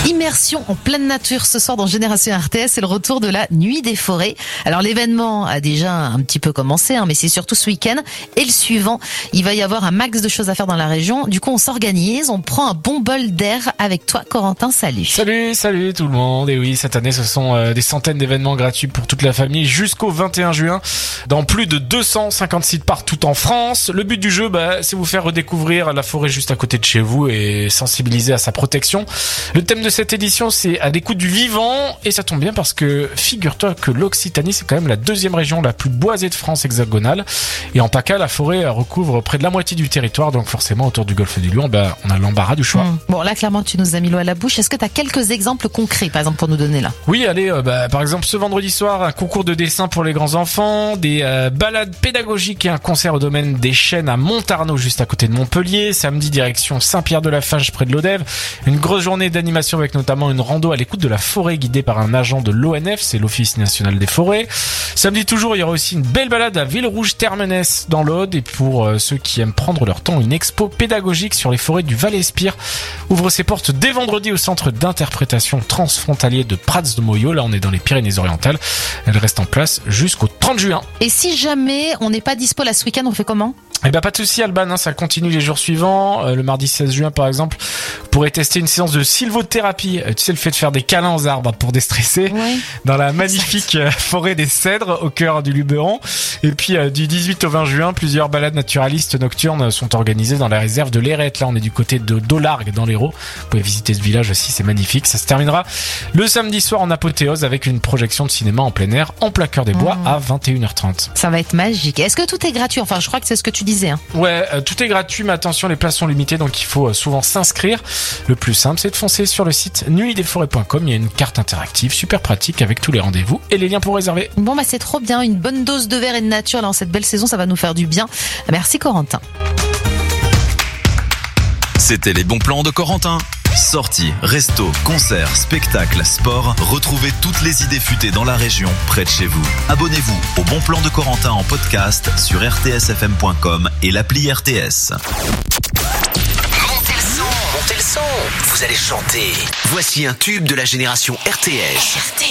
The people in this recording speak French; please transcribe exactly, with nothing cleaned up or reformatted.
Immersion en pleine nature ce soir dans Génération R T S, c'est le retour de la Nuit des Forêts. Alors l'événement a déjà un petit peu commencé, hein, mais c'est surtout ce week-end et le suivant. Il va y avoir un max de choses à faire dans la région. Du coup, on s'organise, on prend un bon bol d'air avec toi, Corentin. Salut. Salut, salut tout le monde. Et oui, cette année, ce sont euh, des centaines d'événements gratuits pour toute la famille jusqu'au vingt et un juin dans plus de deux cent cinquante sites partout en France. Le but du jeu, bah, c'est vous faire redécouvrir la forêt juste à côté de chez vous et sensibiliser à sa protection. Le thème de cette édition, c'est à l'écoute du vivant, et ça tombe bien parce que figure-toi que l'Occitanie, c'est quand même la deuxième région la plus boisée de France hexagonale, et en PACA, la forêt recouvre près de la moitié du territoire, donc forcément autour du golfe du Lion, bah, on a l'embarras du choix. Mmh. Bon, là clairement tu nous as mis l'eau à la bouche. Est-ce que tu as quelques exemples concrets, par exemple, pour nous donner là? Oui, allez, euh, bah, par exemple ce vendredi soir, un concours de dessin pour les grands enfants, des euh, balades pédagogiques et un concert au domaine des Chênes à Montarnot, juste à côté de Montpellier. Samedi, direction Saint-Pierre-de-la-Fage près de l'Odève. Une grosse journée d'animation avec notamment une rando à l'écoute de la forêt guidée par un agent de l'O N F, c'est l'Office national des forêts. Samedi toujours, il y aura aussi une belle balade à Villerouge-Termenès dans l'Aude, et pour euh, ceux qui aiment prendre leur temps, une expo pédagogique sur les forêts du Val-Espire ouvre ses portes dès vendredi au centre d'interprétation transfrontalier de Prats de Moyo. Là, on est dans les Pyrénées-Orientales. Elle reste en place jusqu'au trente juin. Et si jamais on n'est pas dispo là ce week-end, on fait comment? Eh ben pas de souci, Alban, hein, ça continue les jours suivants. Euh, le mardi seize juin par exemple, vous pourrez tester une séance de sylvothérapie. Euh, tu sais, le fait de faire des câlins aux arbres pour déstresser, ouais, dans la magnifique euh, forêt des Cèdres au cœur du Luberon. Et puis euh, du dix-huit au vingt juin, plusieurs balades naturalistes nocturnes sont organisées dans la réserve de l'Érette. Là, on est du côté de Dolargue dans l'Hérault. Vous pouvez visiter ce village aussi, c'est magnifique. Ça se terminera le samedi soir en apothéose avec une projection de cinéma en plein air en plein cœur des bois mmh. à vingt et une heures trente. Ça va être magique. Est-ce que tout est gratuit? Enfin, je crois que c'est ce que tu disais. Hein. Ouais, euh, tout est gratuit, mais attention, les places sont limitées, donc il faut euh, souvent s'inscrire. Le plus simple, c'est de foncer sur le site nuit des forêts point com. Il y a une carte interactive super pratique avec tous les rendez-vous et les liens pour réserver. Bon, bah c'est trop bien. Une bonne dose de verre et de nature là en cette belle saison, ça va nous faire du bien. Merci Corentin. C'était les bons plans de Corentin. Sorties, restos, concerts, spectacles, sport, retrouvez toutes les idées futées dans la région, près de chez vous. Abonnez-vous au Bon Plan de Corentin en podcast sur r t s f m point com et l'appli R T S. Montez le son, montez le son. Vous allez chanter. Voici un tube de la génération R T S.